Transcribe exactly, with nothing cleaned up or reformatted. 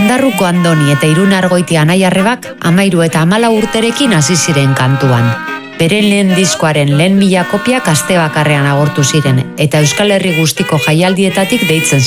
Ondarruko Andoni eta Irun Argoitia anai-arrebak amairu eta amala urterekin hasi ziren kantuan. Beren lehen diskoaren lehen mila kopiak aste bakarrean agortu ziren eta Euskal Herri guztiko jaialdietatik deitzen